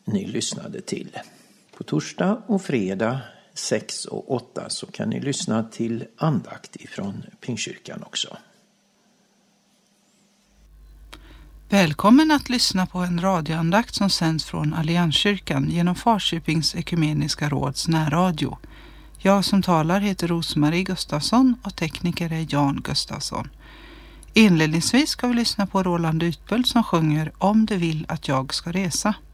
ni lyssnade till. På torsdag och fredag 6 och 8 så kan ni lyssna till andakt ifrån Pingstkyrkan också. Välkommen att lyssna på en radioandakt som sänds från Allianskyrkan genom Falköpings ekumeniska råds närradio. Jag som talar heter Rosmarie Gustafsson och tekniker är Jan Gustafsson. Inledningsvis ska vi lyssna på Roland Utbult som sjunger Om du vill att jag ska resa.